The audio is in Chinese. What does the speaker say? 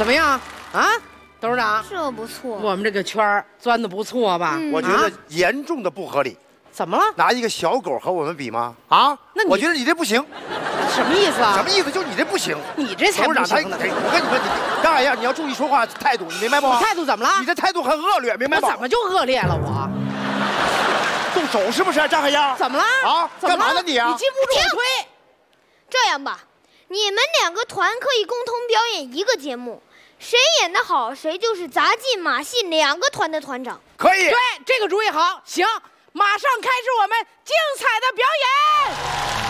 怎么样啊，董事长？ 这不错。 我们这个圈儿钻的不错吧？ 我觉得严重的不合理。 怎么了？ 拿一个小狗和我们比吗？啊？ 那我觉得你这不行。 什么意思啊？ 什么意思？就是你这不行。 你这才不行呢！ 我跟你说，你张海燕，你要注意说话态度，你明白不？ 态度怎么了？ 你这态度很恶劣，明白吗？ 我怎么就恶劣了？我动手是不是，张海燕？ 怎么了？ 啊？干嘛呢你啊？ 你禁不住我推。 这样吧，你们2个团可以共同表演一个节目，谁演得好，谁就是杂技、马戏2个团的团长。 可以。 对，这个主意好，行，马上开始我们精彩的表演。